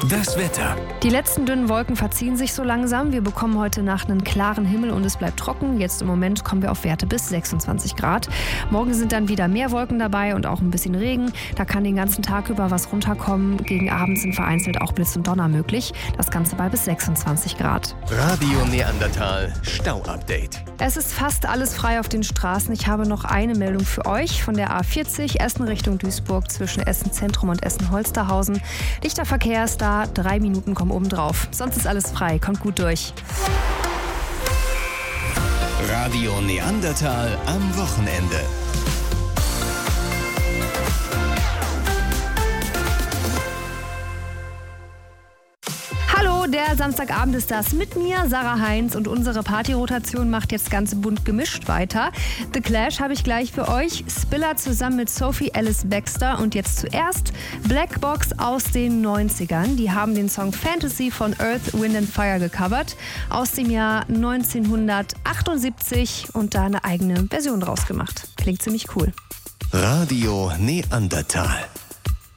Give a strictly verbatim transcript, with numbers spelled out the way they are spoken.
Das Wetter. Die letzten dünnen Wolken verziehen sich so langsam. Wir bekommen heute Nacht einen klaren Himmel und es bleibt trocken. Jetzt im Moment kommen wir auf Werte bis sechsundzwanzig Grad. Morgen sind dann wieder mehr Wolken dabei und auch ein bisschen Regen. Da kann den ganzen Tag über was runterkommen. Gegen Abend sind vereinzelt auch Blitz und Donner möglich. Das Ganze bei bis sechsundzwanzig Grad. Radio Neandertal Stau-Update. Es ist fast alles frei auf den Straßen. Ich habe noch eine Meldung für euch von der A vierzig, Essen Richtung Duisburg zwischen Essen Zentrum und Essen Holsterhausen. Dichter Verkehr ist da, drei Minuten kommen oben drauf. Sonst ist alles frei, kommt gut durch. Radio Neandertal am Wochenende. Hallo, der Samstagabend ist das mit mir, Sarah Heinz, und unsere Partyrotation macht jetzt ganz bunt gemischt weiter. The Clash habe ich gleich für euch, Spiller zusammen mit Sophie Ellis Bextor und jetzt zuerst Black Box aus den neunzigern. Die haben den Song Fantasy von Earth, Wind and Fire gecovert aus dem Jahr neunzehnhundertachtundsiebzig und da eine eigene Version draus gemacht. Klingt ziemlich cool. Radio Neandertal.